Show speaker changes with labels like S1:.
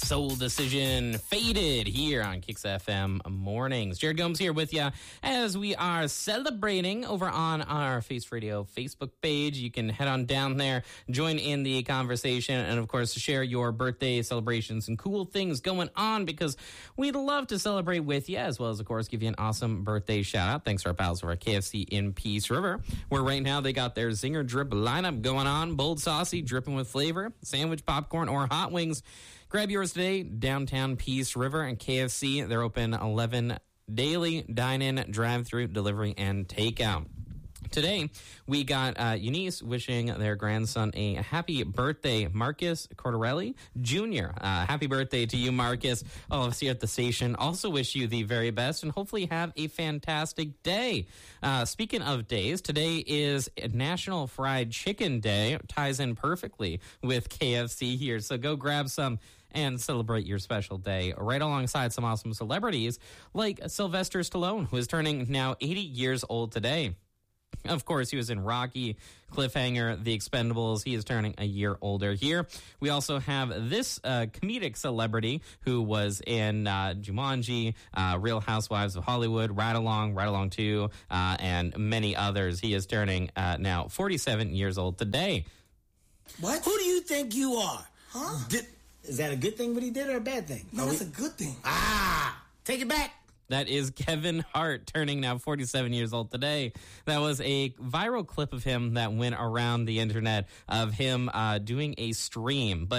S1: Soul Decision Faded here on Kicks FM Mornings. Jared Gomes here with you as we are celebrating over on our Face Radio Facebook page. You can head on down there, join in the conversation, and of course share your birthday celebrations and cool things going on, because we'd love to celebrate with you, as well as of course give you an awesome birthday shout out. Thanks to our pals over at KFC in Peace River, where right now they got their Zinger Drip lineup going on. Bold, saucy, dripping with flavor, sandwich, popcorn, or hot wings. Grab yours today, downtown Peace River and KFC. They're open 11 daily, dine-in, drive-through, delivery, and takeout. Today, we got Eunice wishing their grandson a happy birthday, Marcus Cordarelli Jr. Happy birthday to you, Marcus. All of us here at the station also wish you the very best and hopefully have a fantastic day. Speaking of days, today is National Fried Chicken Day. It ties in perfectly with KFC here, so go grab some and celebrate your special day right alongside some awesome celebrities like Sylvester Stallone, who is turning now 80 years old today. Of course, he was in Rocky, Cliffhanger, The Expendables. He is turning a year older here. We also have this comedic celebrity who was in Jumanji, Real Housewives of Hollywood, Ride Along 2, and many others. He is turning now 47 years old today.
S2: What? Who do you think you are? Huh? Is that a good thing what he did or a bad thing?
S3: No, that's a good thing.
S2: Take it back.
S1: That is Kevin Hart, turning now 47 years old today. That was a viral clip of him that went around the internet of him doing a stream. But